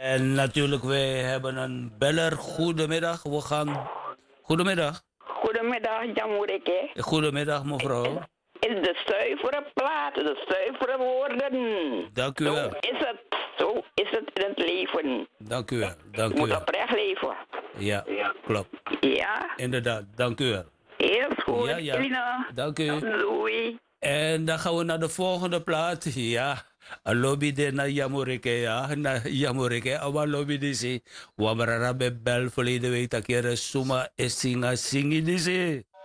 En natuurlijk, wij hebben een beller. Goedemiddag. We gaan. Goedemiddag. Goedemiddag, Jamureke. Goedemiddag, mevrouw. Is de zuivere plaat, de zuivere woorden. Dank u Zo wel. is het. Zo is het in het leven. Dank u wel. Je Dank u moet wel. oprecht leven. Ja, klopt. Ja, Inderdaad, dank u wel. heel goed. Ja, ja. Elina. Dank u. Doei. En dan gaan we naar de volgende plaat. Ja. Een lobby de na Jamorike, ja. Na Jamorike, awa lobby disi. Wamrara be bel verleden week. Takere suma is singa singi disi.